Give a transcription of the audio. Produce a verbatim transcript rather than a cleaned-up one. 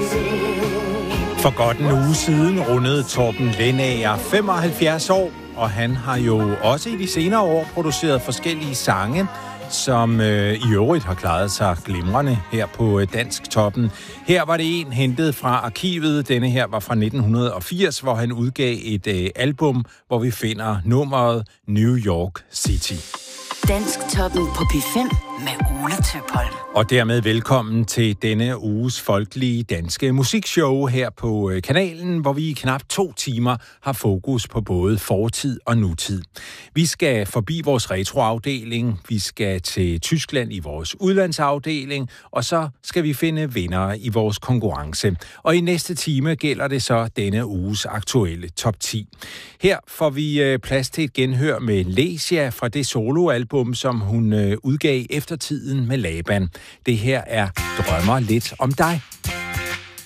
For godt en uge siden rundede Torben Lendager femoghalvfjerds år, og han har jo også i de senere år produceret forskellige sange, som øh, i øvrigt har klaret sig glimrende her på øh, Dansk Toppen. Her var det en hentet fra arkivet. Denne her var fra nitten firs, hvor han udgav et øh, album, hvor vi finder nummeret New York City. Dansk Toppen på P fem med Ole Tøpholm. Og dermed velkommen til denne uges folkelige danske musikshow her på kanalen, hvor vi i knap to timer har fokus på både fortid og nutid. Vi skal forbi vores retroafdeling, vi skal til Tyskland i vores udlandsafdeling, og så skal vi finde vindere i vores konkurrence. Og i næste time gælder det så denne uges aktuelle top ti. Her får vi plads til et genhør med Lesia fra det soloalbum, som hun udgav efter tiden med Laban. Det her er Drømmer lidt om dig.